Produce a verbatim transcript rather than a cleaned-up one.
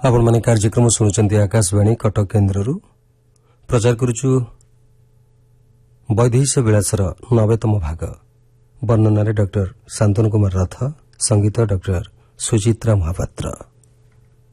आपण माने कार्यक्रम शुणुचंती आकाशवाणी कटक केन्द्ररू प्रचार करुचु वैदेहिक विलासर नवेतम भाग वर्णन डॉक्टर शांतनु कुमार रथ संगीत डॉक्टर सुचित्रा महापात्र।